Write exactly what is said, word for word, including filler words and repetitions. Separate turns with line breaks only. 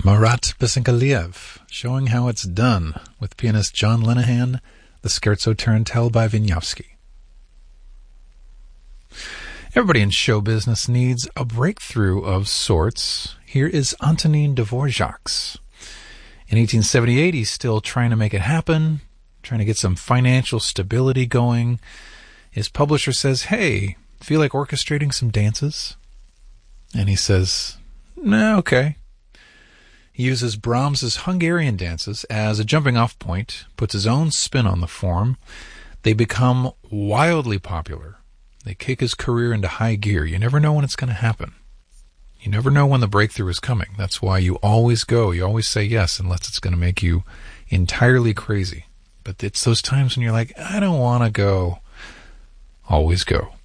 Marat Bessenkaliev, showing how it's done with pianist John Lenehan, the Scherzo Tarantelle by Wieniawski. Everybody in show business needs a breakthrough of sorts. Here is Antonin Dvorak's. In eighteen seventy-eight, he's still trying to make it happen, trying to get some financial stability going. His publisher says, hey, feel like orchestrating some dances? And he says, nah, okay. He uses Brahms's Hungarian dances as a jumping-off point, puts his own spin on the form. They become wildly popular. They kick his career into high gear. You never know when it's going to happen. You never know when the breakthrough is coming. That's why you always go. You always say yes unless it's going to make you entirely crazy. But it's those times when you're like, I don't want to go. Always go.